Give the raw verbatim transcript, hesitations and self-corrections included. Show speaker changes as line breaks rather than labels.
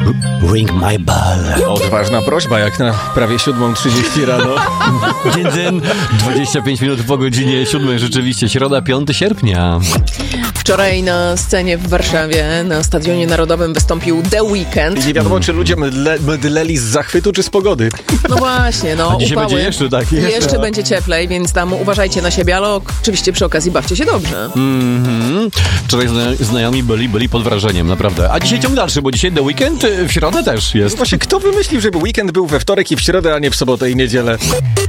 ring my bell.
Odważna prośba, jak na prawie siódma trzydzieści rano.
Dzień dzień, dwadzieścia pięć minut po godzinie siódmej, rzeczywiście, środa, piątego sierpnia.
Wczoraj na scenie w Warszawie, na Stadionie Narodowym wystąpił The Weeknd.
I nie wiadomo, czy ludzie mydle, mydleli z zachwytu, czy z pogody.
No właśnie, no,
A dzisiaj
upały.
będzie jeszcze tak. Jeszcze,
jeszcze będzie cieplej, więc tam uważajcie na siebie, ale oczywiście przy okazji bawcie się dobrze.
Mhm. Wczoraj zna- znajomi byli, byli pod wrażeniem, naprawdę. A dzisiaj ciąg dalszy, bo dzisiaj The Weeknd w środę też jest.
Właśnie, kto wymyślił, żeby weekend był we wtorek i w środę, a nie w sobotę i niedzielę?